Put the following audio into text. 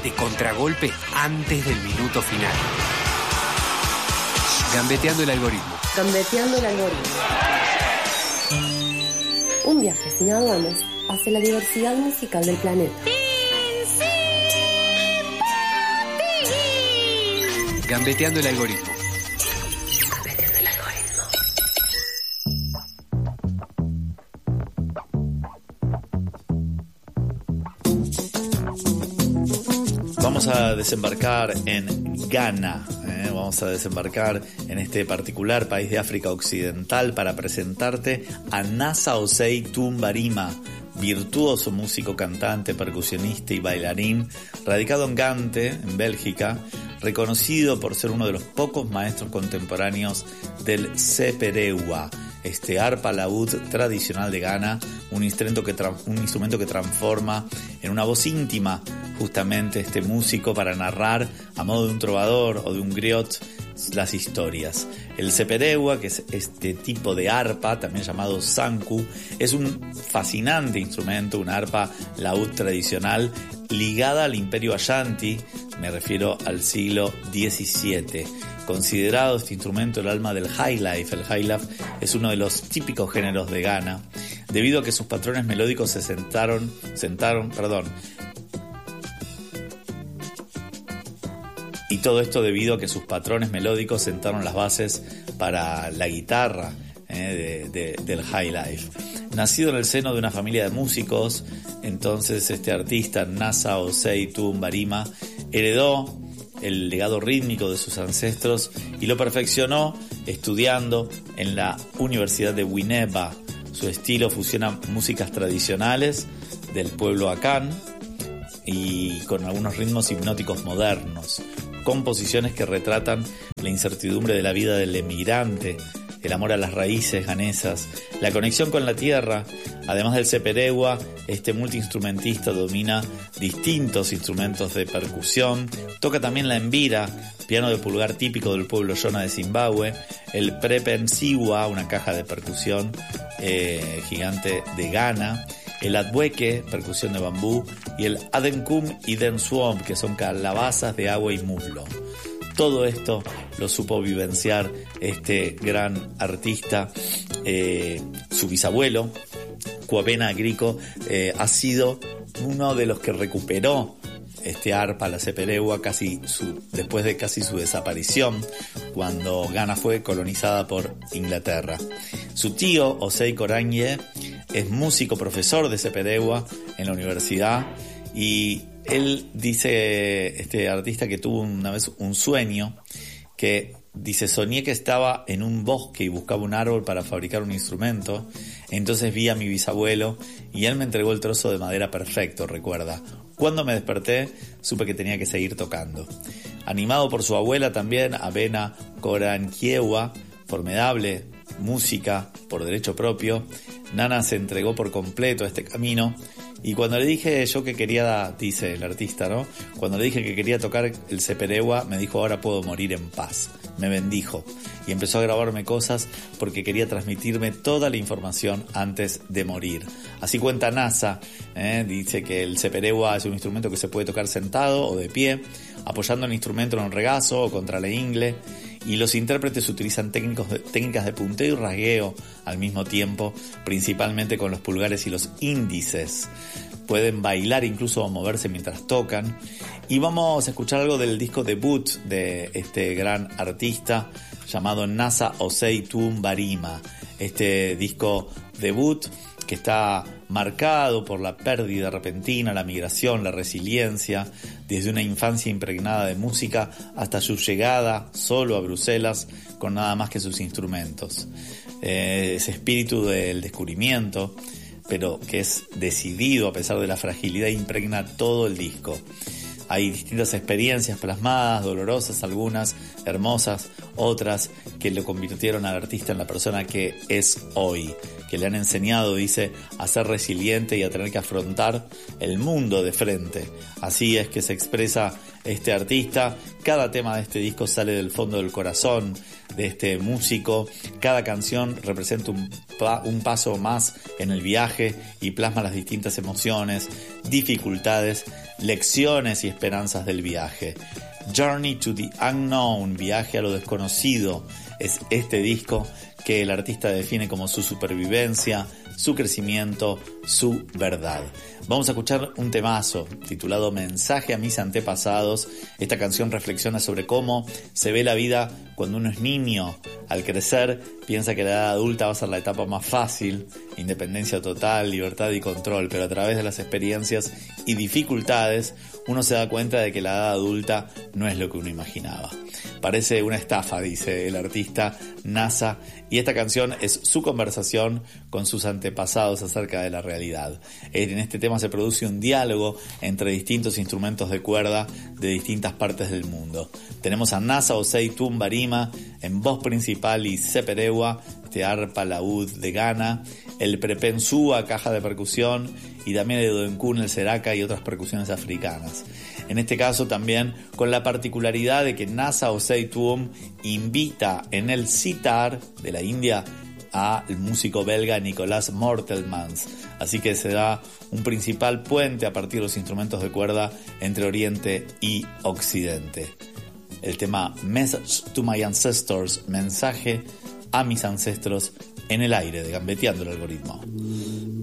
de contragolpe antes del minuto final. Gambeteando el algoritmo. Gambeteando el algoritmo. Un viaje sin aduanas hacia la diversidad musical del planeta. Gambeteando el algoritmo. Gambeteando el algoritmo. Vamos a desembarcar en Ghana. Vamos a desembarcar en este particular país de África Occidental para presentarte a Nasa Osei Tumbarima, virtuoso músico, cantante, percusionista y bailarín, radicado en Gante, en Bélgica, reconocido por ser uno de los pocos maestros contemporáneos del seperewa, este arpa laúd tradicional de Ghana, un instrumento que transforma en una voz íntima justamente este músico para narrar a modo de un trovador o de un griot las historias. El seperewa, que es este tipo de arpa, también llamado sanku, es un fascinante instrumento, una arpa laúd tradicional ligada al imperio Ashanti, me refiero al siglo XVII. Considerado este instrumento el alma del highlife. El highlife es uno de los típicos géneros de Ghana, debido a que sus patrones melódicos se sentaron, y todo esto debido a que sus patrones melódicos sentaron las bases para la guitarra del highlife. Nacido en el seno de una familia de músicos, entonces este artista, Nasa Osei Tumbarima, heredó el legado rítmico de sus ancestros y lo perfeccionó estudiando en la Universidad de Winneba. Su estilo fusiona músicas tradicionales del pueblo Akan y con algunos ritmos hipnóticos modernos, composiciones que retratan la incertidumbre de la vida del emigrante, el amor a las raíces ghanesas, la conexión con la tierra. Además del seperewa, este multiinstrumentista domina distintos instrumentos de percusión, toca también la mbira, piano de pulgar típico del pueblo Shona de Zimbabue, el prepensiwa, una caja de percusión gigante de Ghana, el adweke, percusión de bambú, y el adenkum y denswom, que son calabazas de agua y muslo. Todo esto lo supo vivenciar este gran artista. Su bisabuelo, Kwabena Agricko, ha sido uno de los que recuperó este arpa, la seperewa, después de casi su desaparición, cuando Ghana fue colonizada por Inglaterra. Su tío, Osei Koranye, es músico profesor de seperewa en la universidad, y él dice, este artista, que tuvo una vez un sueño que dice: soñé que estaba en un bosque y buscaba un árbol para fabricar un instrumento. Entonces vi a mi bisabuelo y él me entregó el trozo de madera perfecto, recuerda. Cuando me desperté, supe que tenía que seguir tocando. Animado por su abuela también, Abena Korankiewa, formidable música por derecho propio, Nana se entregó por completo a este camino. Y cuando le dije yo que quería, dice el artista, ¿no? Cuando le dije que quería tocar el seperewa, me dijo: ahora puedo morir en paz. Me bendijo y empezó a grabarme cosas porque quería transmitirme toda la información antes de morir. Así cuenta Nasa, dice que el seperewa es un instrumento que se puede tocar sentado o de pie, apoyando el instrumento en un regazo o contra la ingle, y los intérpretes utilizan técnicas de punteo y rasgueo al mismo tiempo, principalmente con los pulgares y los índices. Pueden bailar incluso o moverse mientras tocan. Y vamos a escuchar algo del disco debut de este gran artista llamado Nasa Osei Tumbarima. Este disco debut que está marcado por la pérdida repentina, la migración, la resiliencia, desde una infancia impregnada de música hasta su llegada solo a Bruselas con nada más que sus instrumentos. Ese espíritu del descubrimiento, pero que es decidido a pesar de la fragilidad, impregna todo el disco. Hay distintas experiencias plasmadas, dolorosas algunas, hermosas, otras que lo convirtieron al artista en la persona que es hoy, que le han enseñado, dice, a ser resiliente y a tener que afrontar el mundo de frente. Así es que se expresa este artista. Cada tema de este disco sale del fondo del corazón de este músico. Cada canción representa un paso más en el viaje y plasma las distintas emociones, dificultades, lecciones y esperanzas del viaje. Journey to the Unknown, viaje a lo desconocido, es este disco que el artista define como su supervivencia, su crecimiento, su verdad. Vamos a escuchar un temazo titulado Mensaje a mis antepasados. Esta canción reflexiona sobre cómo se ve la vida cuando uno es niño. Al crecer piensa que la edad adulta va a ser la etapa más fácil, independencia total, libertad y control, pero a través de las experiencias y dificultades uno se da cuenta de que la edad adulta no es lo que uno imaginaba. Parece una estafa, dice el artista NASA, y esta canción es su conversación con sus antepasados acerca de la realidad. En este tema se produce un diálogo entre distintos instrumentos de cuerda de distintas partes del mundo. Tenemos a NASA Osei Tumbarima en voz principal y Seperewa, arpa laúd de Ghana, el prepensúa, caja de percusión, y también el doenkun, el seraka y otras percusiones africanas. En este caso también con la particularidad de que NASA Osei Tum invita en el sitar de la India al músico belga Nicolas Mortelmans, así que se da un principal puente a partir de los instrumentos de cuerda entre Oriente y Occidente. El tema Message to My Ancestors, mensaje a mis ancestros, en el aire de Gambeteando el Algoritmo.